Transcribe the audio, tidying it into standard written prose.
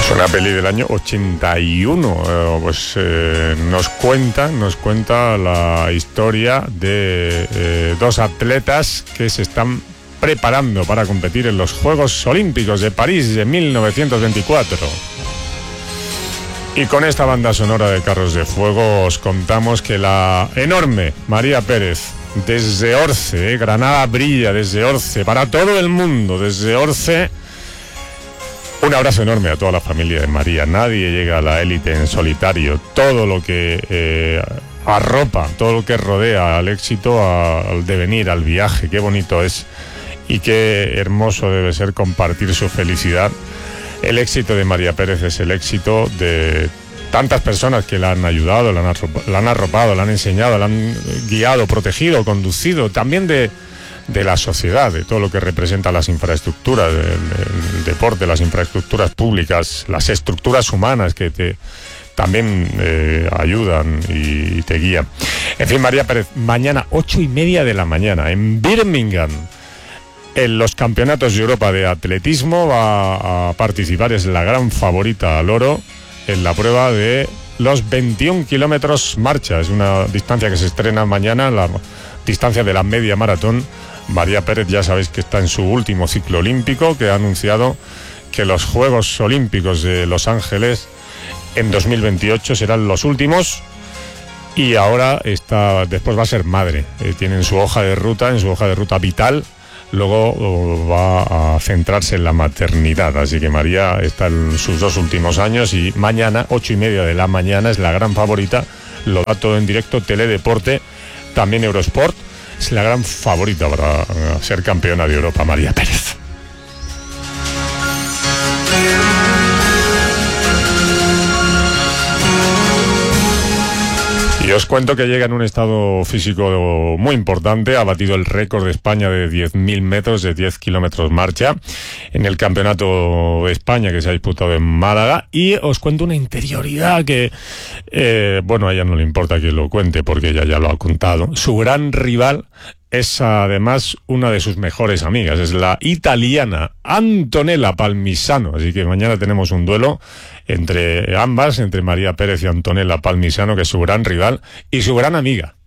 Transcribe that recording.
Es una peli del año 81, nos cuenta la historia de dos atletas que se están preparando para competir en los Juegos Olímpicos de París de 1924. Y con esta banda sonora de Carros de Fuego os contamos que la enorme María Pérez, desde Orce, Granada brilla desde Orce, para todo el mundo, desde Orce. Un abrazo enorme a toda la familia de María. Nadie llega a la élite en solitario. Todo lo que arropa, todo lo que rodea al éxito, al devenir, al viaje. Qué bonito es y qué hermoso debe ser compartir su felicidad. El éxito de María Pérez es el éxito de tantas personas que la han ayudado, la han arropado, la han enseñado, la han guiado, protegido, conducido. También de la sociedad, de todo lo que representa las infraestructuras, el deporte, las infraestructuras públicas, las estructuras humanas que también ayudan y te guían. En fin, María Pérez, mañana 8:30 de la mañana en Birmingham, en los campeonatos de Europa de atletismo, va a participar, es la gran favorita al oro en la prueba de los 21 kilómetros marcha. Es una distancia que se estrena mañana, la distancia de la media maratón. María Pérez, ya sabéis que está en su último ciclo olímpico, que ha anunciado que los Juegos Olímpicos de Los Ángeles en 2028 serán los últimos, y ahora después va a ser madre. Tiene en su hoja de ruta vital, luego va a centrarse en la maternidad. Así que María está en sus 2 últimos años y mañana, 8:30 de la mañana, es la gran favorita. Lo da todo en directo, Teledeporte, también Eurosport. Es la gran favorita para ser campeona de Europa, María Pérez. Y os cuento que llega en un estado físico muy importante. Ha batido el récord de España de 10.000 metros, de 10 kilómetros marcha, en el Campeonato de España que se ha disputado en Málaga. Y os cuento una interioridad que, a ella no le importa que lo cuente porque ella ya lo ha contado. Su gran rival es además una de sus mejores amigas, es la italiana Antonella Palmisano. Así que mañana tenemos un duelo entre ambas, entre María Pérez y Antonella Palmisano, que es su gran rival y su gran amiga.